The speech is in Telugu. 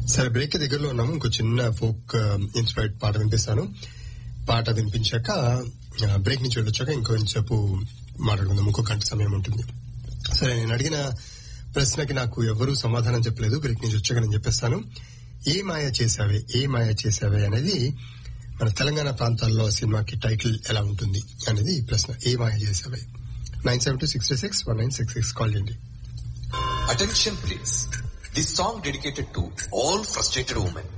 సరే, బ్రేక్ దగ్గరలో ఉన్నాము. ఇంకో చిన్న ఫోక్ ఇన్స్పైర్డ్ పాట వినిపిస్తాను. పాట వినిపించాక బ్రేక్ నుంచి వెళ్ళొచ్చాక ఇంకొంచెంసేపు మాట్లాడుకుందాం. ఇంకో గంట సమయం ఉంటుంది. సరే, నేను అడిగిన ప్రశ్నకి నాకు ఎవరూ సమాధానం చెప్పలేదు. బ్రేక్ నుంచి వచ్చాక నేను చెప్పేస్తాను. ఏ మాయ చేసావే అనేది మన తెలంగాణ ప్రాంతాల్లో సినిమాకి టైటిల్ ఎలా ఉంటుంది అనేది ఈ ప్రశ్న. ఏ మాయ చేసావే. 972-636-1966 కాల్ చేయండి. Attention please. This song dedicated to all frustrated women